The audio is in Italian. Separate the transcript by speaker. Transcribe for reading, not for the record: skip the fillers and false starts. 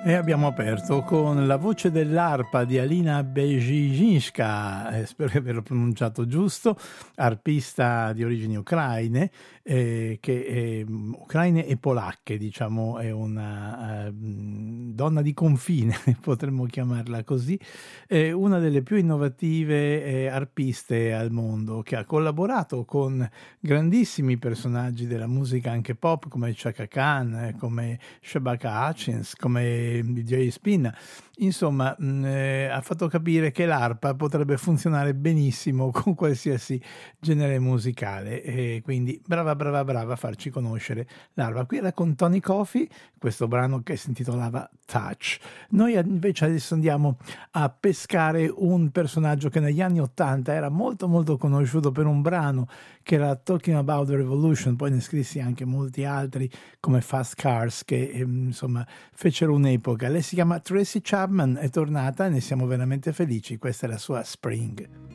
Speaker 1: E abbiamo aperto con la voce dell'arpa di Alina Bežížinska, spero di averlo pronunciato giusto, arpista di origini ucraine, ucraine e polacche, diciamo, è una donna di confine, potremmo chiamarla così, una delle più innovative arpiste al mondo, che ha collaborato con grandissimi personaggi della musica anche pop come Chaka Khan, come Shabaka Hutchins, come DJ Spin. Insomma, ha fatto capire che l'arpa potrebbe funzionare benissimo con qualsiasi genere musicale, e quindi brava a farci conoscere l'arpa. Qui era con Tony Coffey, questo brano che si intitolava Touch. Noi invece adesso andiamo a pescare un personaggio che negli anni 80 era molto conosciuto per un brano che era Talking About the Revolution, poi ne scrissi anche molti altri come Fast Cars che insomma fecero un'epoca. Lei si chiama Tracy Chapman, è tornata e ne siamo veramente felici. Questa è la sua Spring.